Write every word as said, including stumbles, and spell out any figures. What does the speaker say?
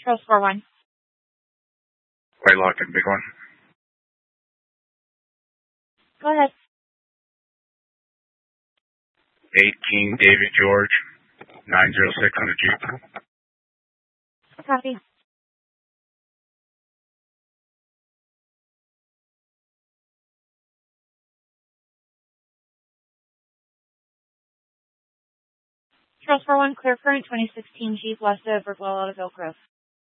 Charles four one. White Lock and Big One. Go ahead. eight King David George, nine zero six on the Jeep. Copy. Charles four one, clear current twenty sixteen Jeep west of Brookwell out of Elk Grove.